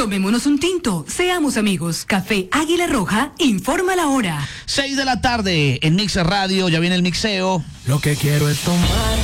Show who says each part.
Speaker 1: Tomémonos un tinto, seamos amigos. Café Águila Roja, informa la hora.
Speaker 2: 6 de la tarde en Mix Radio, ya viene el mixeo.
Speaker 3: Lo que quiero es tomar